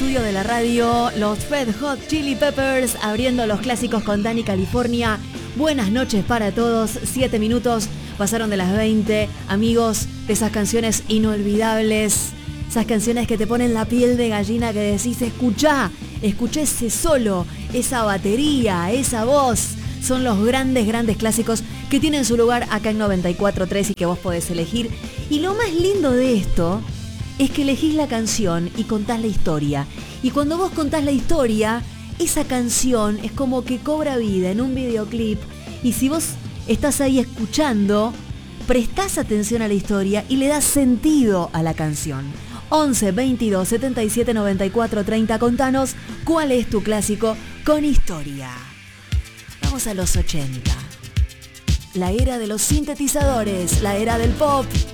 estudio de la radio, los Red Hot Chili Peppers abriendo los clásicos con Dani California. Buenas noches para todos, 7 minutos pasaron de las 20. Amigos, de esas canciones inolvidables, esas canciones que te ponen la piel de gallina, que decís, escuchá ese solo, esa batería, esa voz. Son los grandes clásicos que tienen su lugar acá en 94.3 y que vos podés elegir. Y lo más lindo de esto es que elegís la canción y contás la historia. Y cuando vos contás la historia, esa canción es como que cobra vida en un videoclip. Y si vos estás ahí escuchando, prestás atención a la historia y le das sentido a la canción. 11 22 77 94 30. Contanos cuál es tu clásico con historia. Vamos a los 80. La era de los sintetizadores, la era del pop.